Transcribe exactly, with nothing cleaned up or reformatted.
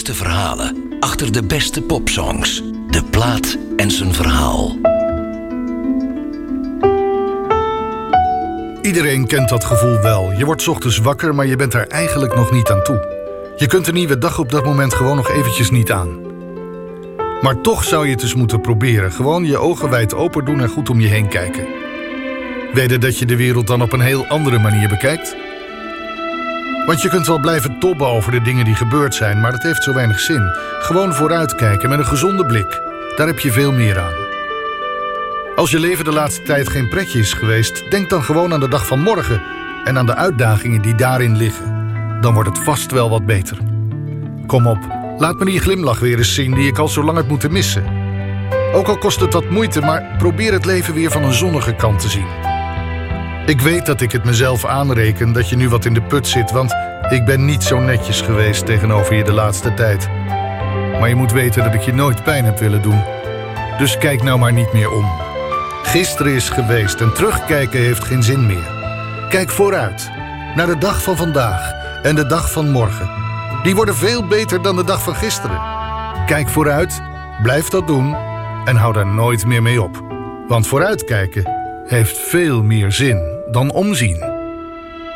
mooiste verhalen achter de beste popsongs. De plaat en zijn verhaal. Iedereen kent dat gevoel wel. Je wordt 's ochtends wakker, maar je bent er eigenlijk nog niet aan toe. Je kunt een nieuwe dag op dat moment gewoon nog eventjes niet aan. Maar toch zou je het eens moeten proberen. Gewoon je ogen wijd open doen en goed om je heen kijken. Weet je dat je de wereld dan op een heel andere manier bekijkt? Want je kunt wel blijven tobben over de dingen die gebeurd zijn, maar dat heeft zo weinig zin. Gewoon vooruitkijken met een gezonde blik. Daar heb je veel meer aan. Als je leven de laatste tijd geen pretje is geweest, denk dan gewoon aan de dag van morgen en aan de uitdagingen die daarin liggen. Dan wordt het vast wel wat beter. Kom op, laat me die glimlach weer eens zien die ik al zo lang heb moeten missen. Ook al kost het wat moeite, maar probeer het leven weer van een zonnige kant te zien. Ik weet dat ik het mezelf aanreken dat je nu wat in de put zit, want ik ben niet zo netjes geweest tegenover je de laatste tijd. Maar je moet weten dat ik je nooit pijn heb willen doen. Dus kijk nou maar niet meer om. Gisteren is geweest en terugkijken heeft geen zin meer. Kijk vooruit, naar de dag van vandaag en de dag van morgen. Die worden veel beter dan de dag van gisteren. Kijk vooruit, blijf dat doen en hou daar nooit meer mee op. Want vooruitkijken heeft veel meer zin dan omzien.